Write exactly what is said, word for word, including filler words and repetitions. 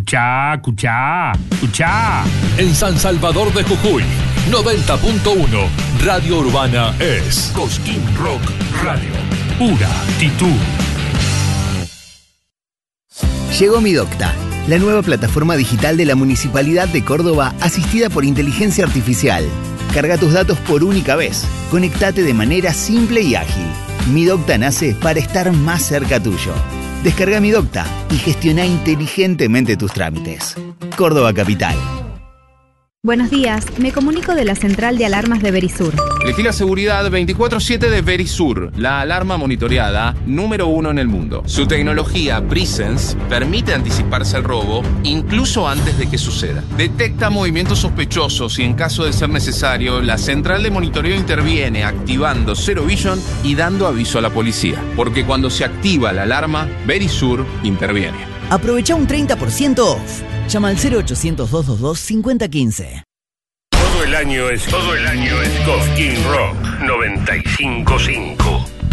Escuchá, escuchá, escuchá. En San Salvador de Jujuy, noventa punto uno, Radio Urbana es Cosquín Rock Radio. Pura actitud. Llegó Mi Docta, la nueva plataforma digital de la Municipalidad de Córdoba asistida por inteligencia artificial. Carga tus datos por única vez. Conectate de manera simple y ágil. Mi Docta nace para estar más cerca tuyo. Descarga Mi Docta y gestiona inteligentemente tus trámites. Córdoba Capital. Buenos días, me comunico de la central de alarmas de Verisur. Elegí la seguridad veinticuatro siete de Verisur, la alarma monitoreada número uno en el mundo. Su tecnología Presence permite anticiparse al robo incluso antes de que suceda. Detecta movimientos sospechosos y en caso de ser necesario, la central de monitoreo interviene activando Zero Vision y dando aviso a la policía. Porque cuando se activa la alarma, Verisur interviene. Aprovecha un treinta por ciento off. Llama al cero ochocientos, doscientos veintidós, cincuenta quince. Todo el año es todo el año es Cosquín Rock noventa y cinco punto cinco.